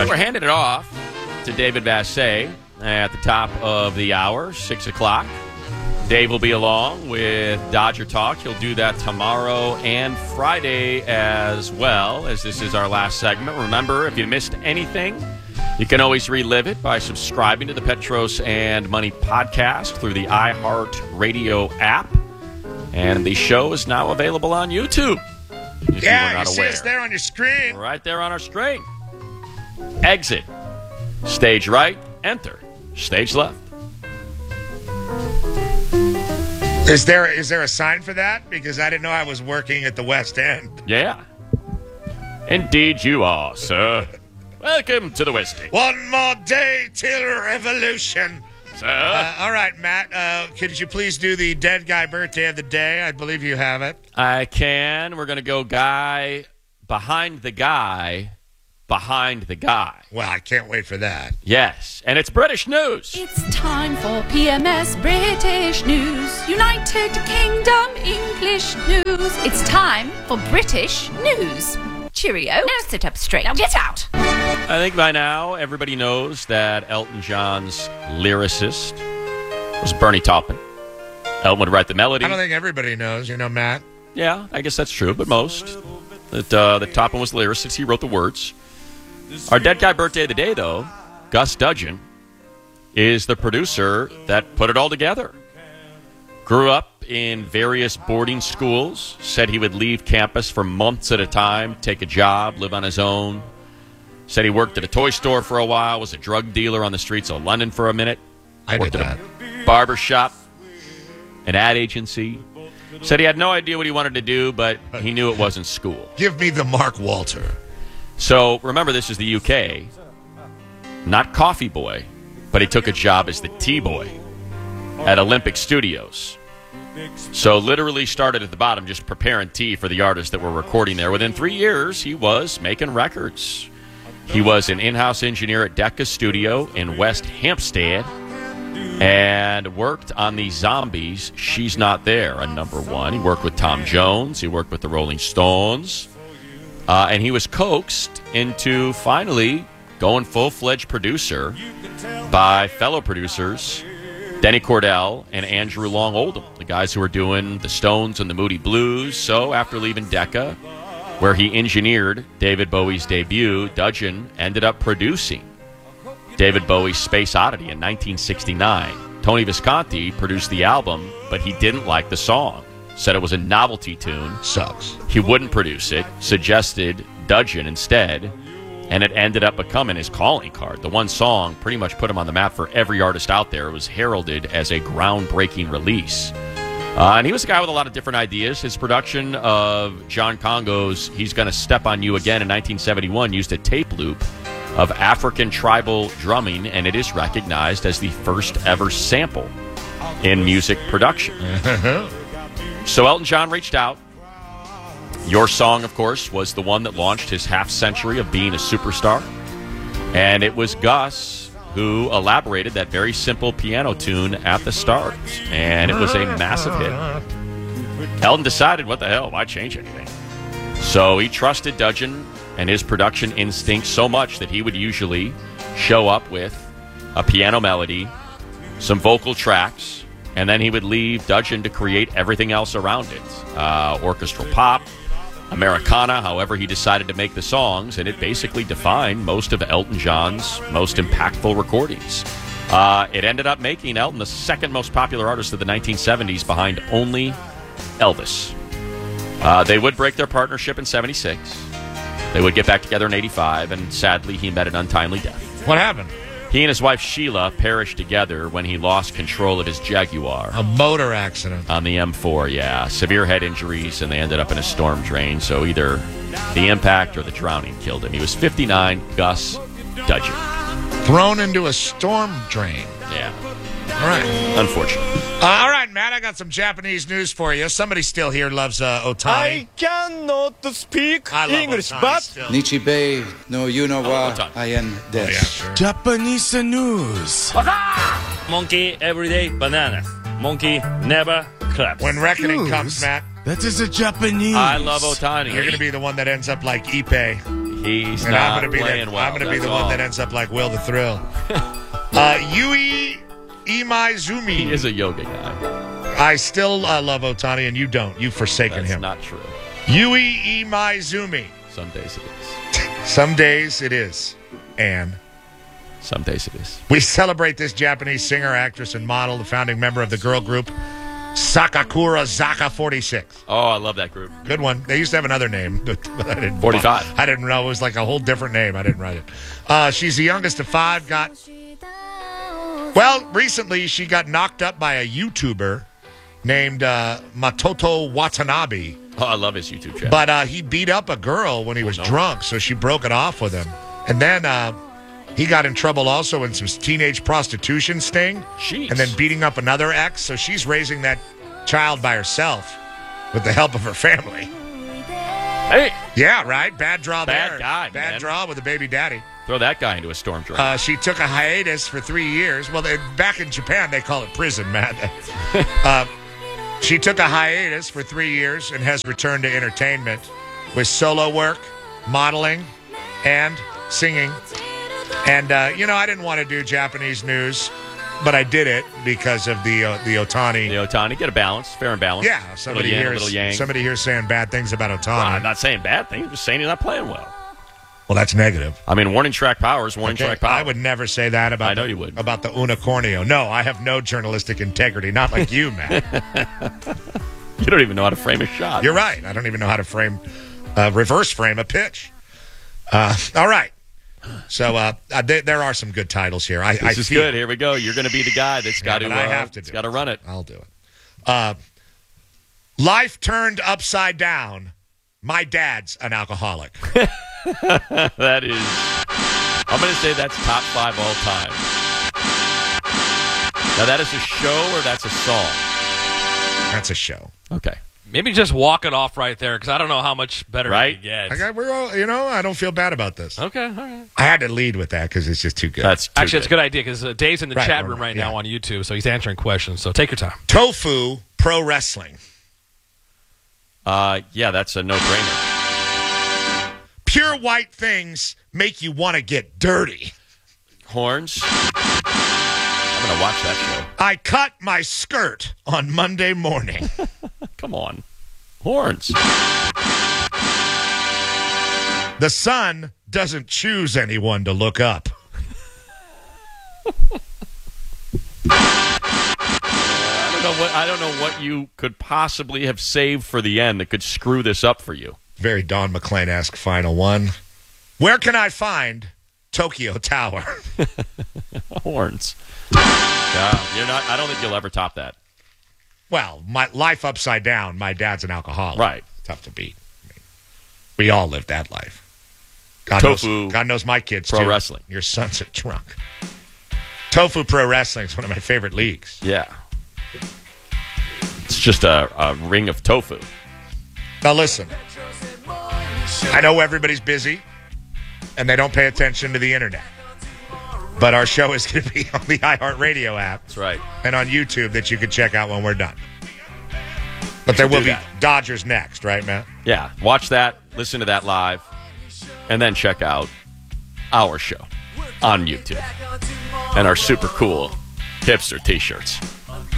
right, we're handing it off to David Vassay at the top of the hour, 6 o'clock. Dave will be along with Dodger Talk. He'll do that tomorrow and Friday as well, as this is our last segment. Remember, if you missed anything, you can always relive it by subscribing to the Petros and Money podcast through the iHeartRadio app. And the show is now available on YouTube. Yeah, you see us there on your screen. Right there on our screen. Exit stage right, enter stage left. Is there a sign for that? Because I didn't know I was working at the West End. Yeah. Indeed you are, sir. Welcome to the West End. One more day till revolution. Sir? All right, Matt, could you please do the dead guy birthday of the day? I believe you have it. I can. We're going to go guy behind the guy behind the guy. Well, I can't wait for that. Yes, and it's British news. It's time for PMS British News. United Kingdom English News. It's time for British News. Cheerio. Now sit up straight. Now get out. I think by now everybody knows that Elton John's lyricist was Bernie Taupin. Elton would write the melody. I don't think everybody knows, Matt. Yeah, I guess that's true, but most. That Taupin was the lyricist. He wrote the words. Our dead guy birthday of the day, though, Gus Dudgeon, is the producer that put it all together. Grew up in various boarding schools, said he would leave campus for months at a time, take a job, live on his own. Said he worked at a toy store for a while, was a drug dealer on the streets of London for a minute. Worked at a barber shop, an ad agency. Said he had no idea what he wanted to do, but he knew it wasn't school. Give me the Mark Walter. So, remember, this is the UK. Not Coffee Boy, but he took a job as the Tea Boy at Olympic Studios. So, literally started at the bottom, just preparing tea for the artists that were recording there. Within 3 years, he was making records. He was an in-house engineer at Decca Studio in West Hampstead and worked on the Zombies' She's Not There on #1. He worked with Tom Jones. He worked with the Rolling Stones. And he was coaxed into finally going full-fledged producer by fellow producers Denny Cordell and Andrew Long Oldham, the guys who were doing the Stones and the Moody Blues. So after leaving Decca, where he engineered David Bowie's debut, Dudgeon ended up producing David Bowie's Space Oddity in 1969. Tony Visconti produced the album, but he didn't like the song. Said it was a novelty tune. Sucks. He wouldn't produce it, suggested Dudgeon instead, and it ended up becoming his calling card. The one song pretty much put him on the map for every artist out there. It was heralded as a groundbreaking release. And he was a guy with a lot of different ideas. His production of John Congo's He's Gonna Step on You Again in 1971 used a tape loop of African tribal drumming, and it is recognized as the first ever sample in music production. So Elton John reached out. Your Song, of course, was the one that launched his half-century of being a superstar. And it was Gus who elaborated that very simple piano tune at the start. And it was a massive hit. Elton decided, what the hell, why change anything? So he trusted Dudgeon and his production instinct so much that he would usually show up with a piano melody, some vocal tracks, and then he would leave Dudgeon to create everything else around it. Orchestral pop, Americana, however he decided to make the songs, and it basically defined most of Elton John's most impactful recordings. It ended up making Elton the second most popular artist of the 1970s behind only Elvis. They would break their partnership in 76. They would get back together in 85, and sadly he met an untimely death. What happened? He and his wife Sheila perished together when he lost control of his Jaguar. A motor accident. On the M4, yeah. Severe head injuries, and they ended up in a storm drain. So either the impact or the drowning killed him. He was 59, Gus Dudgeon. Thrown into a storm drain. Yeah. All right. Unfortunate. All right, Matt, I got some Japanese news for you. Somebody still here loves Otani. I cannot speak I love English, Ohtani but still. Nichibei no Yuno wa Otani. Ayen Yeah, desu. sure. Japanese news. monkey everyday banana. Monkey never claps. When reckoning News? comes, Matt, That is a Japanese. I love Otani. you're going to be the one that ends up like Ipe. He's And not I'm going playing well. to be That's the all. one that ends up like Will the Thrill. Yui Imaizumi. He is a yoga guy. I still love Otani, and you don't. You've forsaken That's him. not true. Yui Imaizumi. Some days it is. Some days it is. And Some days it is. we celebrate this Japanese singer, actress, and model, the founding member of the girl group Sakakura Zaka 46. Oh, I love that group. Good one. They used to have another name, but I didn't. 45. I didn't know. It was like a whole different name. I didn't write it. She's the youngest of 5. Recently she got knocked up by a YouTuber named Matoto Watanabe. Oh, I love his YouTube channel. But he beat up a girl when he was drunk, so she broke it off with him. And then he got in trouble also in some teenage prostitution sting. Jeez. And then beating up another ex. So she's raising that child by herself with the help of her family. Hey, Yeah, right? Bad draw Bad there. guy, Bad man. draw with a baby daddy. throw that guy into a storm drain. She took a hiatus for 3 years. Well, back in Japan, they call it prison, Matt. She took a hiatus for 3 years and has returned to entertainment with solo work, modeling, and singing. And, I didn't want to do Japanese news, but I did it because of the Otani. The Otani, get a balance, fair and balanced. Yeah, somebody little yang. here's saying bad things about Otani. Well, I'm not saying bad things, I'm just saying he's not playing well. Well, that's negative. I mean, warning track power is warning track power. I would never say that about I know you would. about the unicornio. No, I have no journalistic integrity. Not like you, man. You don't even know how to frame a shot. You're right. I don't even know how to reverse frame a pitch. All right. So there are some good titles here. This is good. Here we go. You're going to be the guy that's got but to. I have to. Got to run it. I'll do it. Life turned upside down. My dad's an alcoholic. That is. I'm going to say that's top 5 all time. Now that is a show or that's a song? That's a show. Okay. Maybe just walk it off right there, because I don't know how much better Right? it gets. We're all, I don't feel bad about this. Okay, all right. I had to lead with that because it's just too good. That's too Actually, it's a good idea, because Dave's in the Right, chat right, room right yeah. now on YouTube, so he's answering questions. So take your time. Tofu Pro Wrestling. Yeah, that's a no-brainer. Pure white things make you want to get dirty. Horns. I'm going to watch that show. I cut my skirt on Monday morning. Come on. Horns. The sun doesn't choose anyone to look up. I don't know what you could possibly have saved for the end that could screw this up for you. Very Don McClain-esque final one. Where can I find Tokyo Tower? Horns. Yeah, you're not. I don't think you'll ever top that. Well, my life upside down. My dad's an alcoholic. Right. Tough to beat. I mean, we all live that life. God knows my kids Pro too. Wrestling. Your sons are drunk. Tofu Pro Wrestling is one of my favorite leagues. Yeah. It's just a ring of tofu. Now listen, I know everybody's busy and they don't pay attention to the internet. But our show is going to be on the iHeartRadio app. That's right. And on YouTube that you can check out when we're done. But there will be Dodgers next, right, Matt? Yeah. Watch that, listen to that live, and then check out our show on YouTube and our super cool hipster t-shirts.